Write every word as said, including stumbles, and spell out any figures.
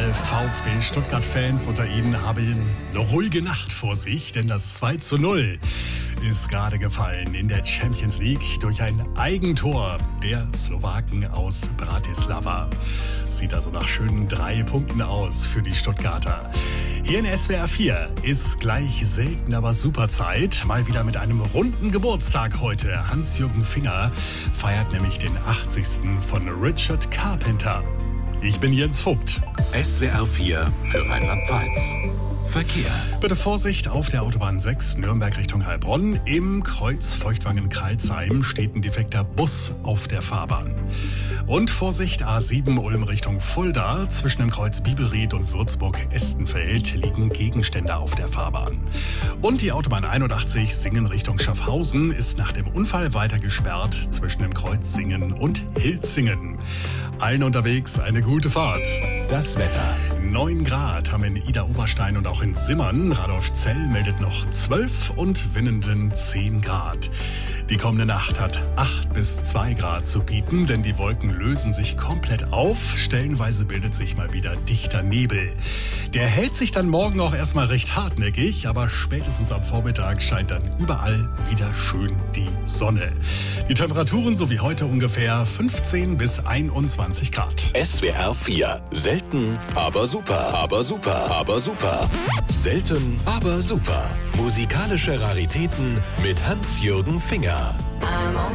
alle VfB Stuttgart-Fans unter Ihnen haben eine ruhige Nacht vor sich, denn das zwei zu null ist gerade gefallen in der Champions League durch ein Eigentor der Slowaken aus Bratislava. Sieht also nach schönen drei Punkten aus für die Stuttgarter. Hier in S W R vier ist gleich selten, aber super Zeit. Mal wieder mit einem runden Geburtstag heute. Hans-Jürgen Finger feiert nämlich den achtzigsten von Richard Carpenter. Ich bin Jens Vogt. S W R vier für Rheinland-Pfalz. Verkehr. Bitte Vorsicht auf der Autobahn sechs Nürnberg Richtung Heilbronn. Im Kreuz Feuchtwangen-Karlsheim steht ein defekter Bus auf der Fahrbahn. Und Vorsicht A sieben Ulm Richtung Fulda. Zwischen dem Kreuz Bibelried und Würzburg-Estenfeld liegen Gegenstände auf der Fahrbahn. Und die Autobahn einundachtzig Singen Richtung Schaffhausen ist nach dem Unfall weiter gesperrt zwischen dem Kreuz Singen und Hilzingen. Allen unterwegs eine gute Fahrt. Das Wetter. neun Grad haben in Ida-Oberstein und auch in Simmern. Radolfzell meldet noch zwölf und Winnenden zehn Grad. Die kommende Nacht hat acht bis zwei Grad zu bieten, denn die Wolken lösen sich komplett auf. Stellenweise bildet sich mal wieder dichter Nebel. Der hält sich dann morgen auch erstmal recht hartnäckig, aber spätestens am Vormittag scheint dann überall wieder schön die Sonne. Die Temperaturen so wie heute ungefähr fünfzehn bis einundzwanzig Grad. S W R vier. Selten, aber super. Aber super. Aber super. Selten, aber super. Musikalische Raritäten mit Hans-Jürgen Finger. I'm on